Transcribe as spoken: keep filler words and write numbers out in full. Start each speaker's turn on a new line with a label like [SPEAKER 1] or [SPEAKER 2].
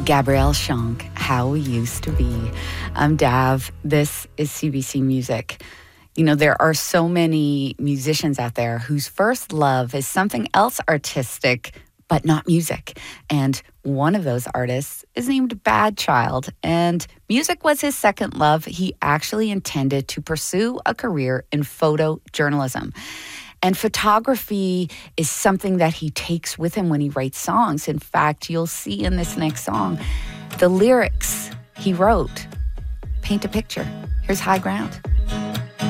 [SPEAKER 1] Gabrielle Shank, How We Used to Be. I'm Dav. This is C B C Music. You know, there are so many musicians out there whose first love is something else artistic, but not music. And one of those artists is named Bad Child. And music was his second love. He actually intended to pursue a career in photojournalism. And photography is something that he takes with him when he writes songs. In fact, you'll see in this next song, the lyrics he wrote paint a picture. Here's High Ground.